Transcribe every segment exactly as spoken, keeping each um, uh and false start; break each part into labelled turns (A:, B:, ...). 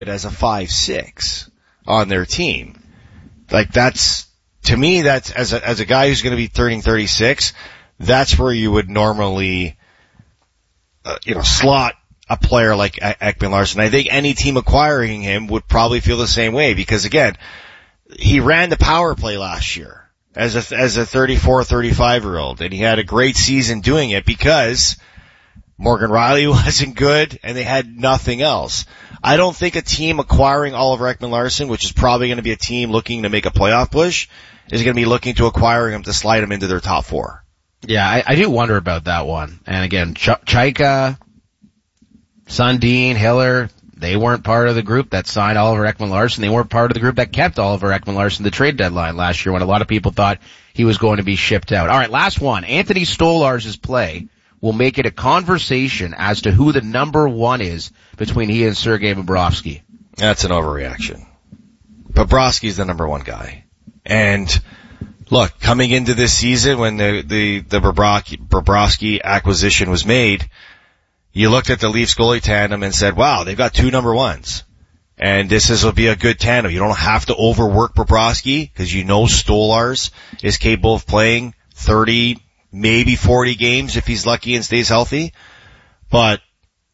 A: as a five six on their team. Like that's, to me, that's, as a, as a guy who's going to be turning thirty-six, that's where you would normally, uh, you know, slot a player like Ekman-Larsson. I think any team acquiring him would probably feel the same way because again, he ran the power play last year as a, as a thirty-four, thirty-five year old and he had a great season doing it because Morgan Rielly wasn't good and they had nothing else. I don't think a team acquiring Oliver Ekman-Larsson, which is probably going to be a team looking to make a playoff push, is going to be looking to acquire him to slide him into their top four.
B: Yeah, I, I do wonder about that one. And again, Ch- Chaika, Sundin, Hiller, they weren't part of the group that signed Oliver Ekman-Larsson. They weren't part of the group that kept Oliver Ekman-Larsson the trade deadline last year when a lot of people thought he was going to be shipped out. All right, last one. Anthony Stolarz' play will make it a conversation as to who the number one is between he and Sergei Bobrovsky.
A: That's an overreaction. Bobrovsky's the number one guy. And look, coming into this season when the, the, the Bobrovsky, Bobrovsky acquisition was made, you looked at the Leafs goalie tandem and said, wow, they've got two number ones. And this is, will be a good tandem. You don't have to overwork Bobrovsky because you know Stolarz is capable of playing thirty, maybe forty games if he's lucky and stays healthy. But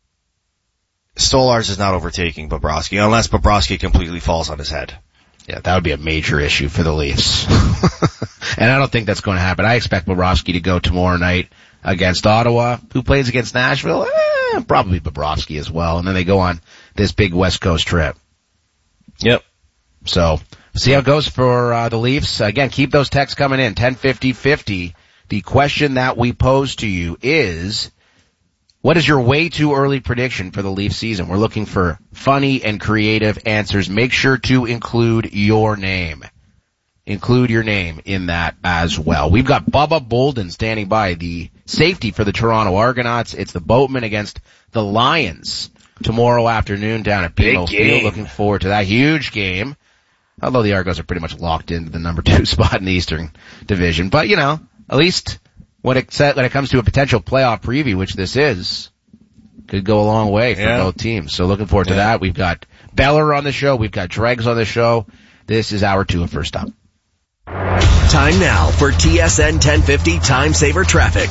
A: Stolarz is not overtaking Bobrovsky unless Bobrovsky completely falls on his head.
B: Yeah, that would be a major issue for the Leafs. And I don't think that's going to happen. I expect Bobrovsky to go tomorrow night against Ottawa. Who plays against Nashville? Eh, probably Bobrovsky as well. And then they go on this big West Coast trip.
A: Yep.
B: So, see how it goes for uh, the Leafs. Again, keep those texts coming in. ten fifty fifty. The question that we pose to you is, what is your way too early prediction for the Leafs season? We're looking for funny and creative answers. Make sure to include your name. Include your name in that as well. We've got Bubba Bolden standing by, the safety for the Toronto Argonauts. It's the Boatmen against the Lions tomorrow afternoon down at B M O Field. Looking forward to that huge game. Although the Argos are pretty much locked into the number two spot in the Eastern Division. But, you know, at least when it, when it comes to a potential playoff preview, which this is, could go a long way for yeah. both teams. So looking forward to yeah. that. We've got Beller on the show. We've got Dregs on the show. This is hour two of First Up.
C: Time now for T S N ten fifty Time Saver Traffic.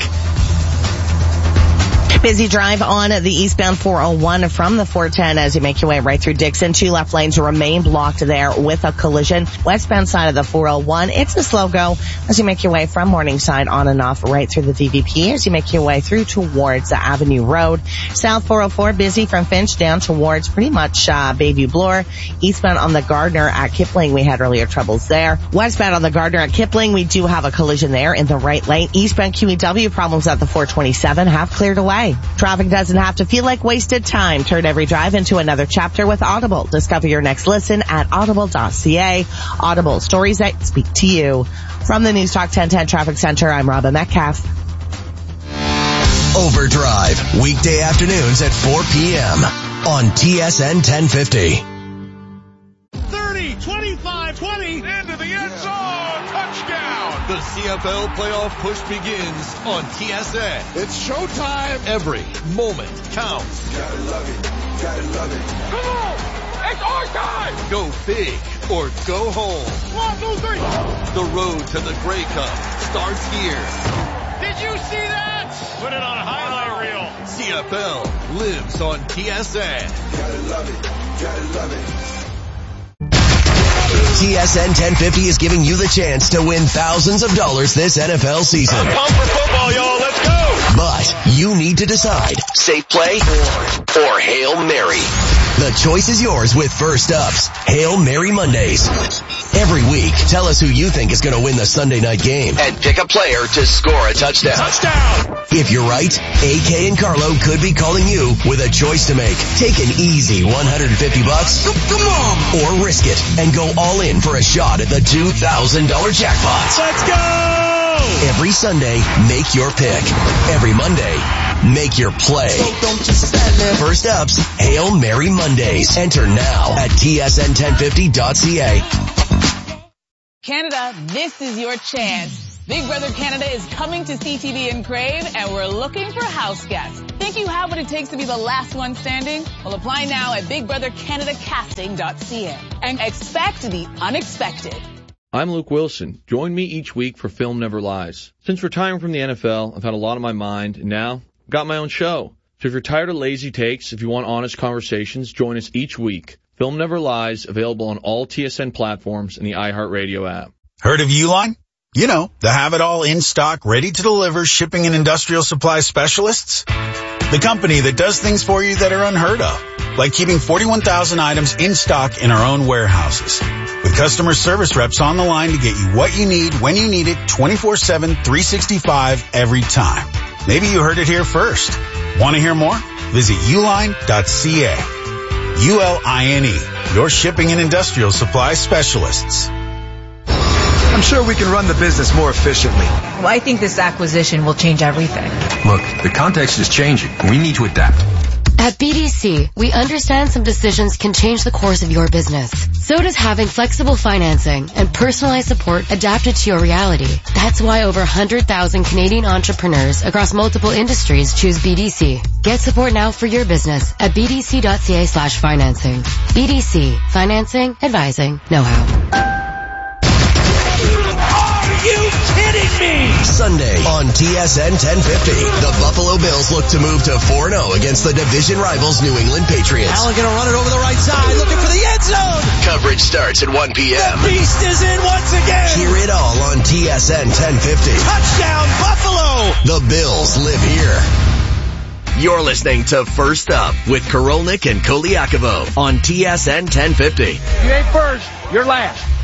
D: Busy drive on the eastbound four oh one from the four ten as you make your way right through Dixon. Two left lanes remain blocked there with a collision. Westbound side of the four oh one, it's a slow go as you make your way from Morningside on and off right through the D V P as you make your way through towards the Avenue Road. South four oh four busy from Finch down towards pretty much uh, Bayview Bloor. Eastbound on the Gardner at Kipling, we had earlier troubles there. Westbound on the Gardner at Kipling, we do have a collision there in the right lane. Eastbound Q E W, problems at the four twenty-seven have cleared away. Traffic doesn't have to feel like wasted time. Turn every drive into another chapter with Audible. Discover your next listen at audible dot c a. Audible, stories that speak to you. From the News Talk ten ten Traffic Center, I'm Robin Metcalf.
C: Overdrive, weekday afternoons at four p.m. on T S N ten fifty.
E: thirty, twenty-five, twenty, into the end zone, touchdown.
F: The C F L playoff push begins on T S N.
E: It's showtime.
F: Every moment counts.
E: Gotta love it. Gotta love it. Come on. It's our time.
F: Go big or go home.
E: One, two, three.
F: The road to the Grey Cup starts here.
E: Did you see that? Put it on a highlight reel.
F: C F L lives on T S N.
E: Gotta love it. Gotta love it.
C: T S N ten fifty is giving you the chance to win thousands of dollars this N F L season.
E: I'm pumped for football, y'all. Let's go.
C: But you need to decide, safe play or, or Hail Mary. The choice is yours with First Up's Hail Mary Mondays. Every week, tell us who you think is going to win the Sunday night game and pick a player to score a touchdown.
E: Touchdown!
C: If you're right, A K and Carlo could be calling you with a choice to make. Take an easy one hundred fifty bucks.
E: Come on!
C: Or risk it and go all in for a shot at the two thousand dollars jackpot.
E: Let's go!
C: Every Sunday, make your pick. Every Monday, make your play.
E: So don't just stand there.
C: First Up's Hail Mary Mondays. Enter now at T S N ten fifty dot c a.
G: Canada, this is your chance Big Brother Canada is coming to C T V and Crave, and we're looking for house guests. Think you have what it takes to be the last one standing? Well, apply now at big brother canada casting dot c a and expect the unexpected.
H: I'm Luke Wilson. Join me each week for Film Never Lies. Since retiring from the N F L, I've had a lot on my mind, and now I've got my own show. So if you're tired of lazy takes, if you want honest conversations, join us each week. Film Never Lies, available on all T S N platforms and the iHeartRadio app.
I: Heard of Uline? You know, the have-it-all in-stock, ready-to-deliver shipping and industrial supply specialists. The company that does things for you that are unheard of, like keeping forty-one thousand items in stock in our own warehouses. With customer service reps on the line to get you what you need, when you need it, twenty-four seven, three sixty-five, every time. Maybe you heard it here first. Want to hear more? Visit uline dot c a. U L I N E, your shipping and industrial supply specialists.
J: I'm sure we can run the business more efficiently.
K: Well, I think this acquisition will change everything.
L: Look, the context is changing. We need to adapt.
M: At B D C, we understand some decisions can change the course of your business. So does having flexible financing and personalized support adapted to your reality. That's why over one hundred thousand Canadian entrepreneurs across multiple industries choose B D C. Get support now for your business at b d c dot c a slash financing. B D C. Financing, advising, know-how.
E: Are you kidding me?
C: Sunday on T S N ten fifty, the Buffalo Bills look to move to four and oh against the division rivals New England Patriots.
N: Allen gonna run it over the right side, looking for the end zone.
C: Coverage starts at one p.m.
N: The beast is in once again.
C: Hear it all on T S N ten fifty.
N: Touchdown Buffalo!
C: The Bills live here. You're listening to First Up with Korolnik and Koliakovo on T S N ten fifty.
E: You ain't first, you're last.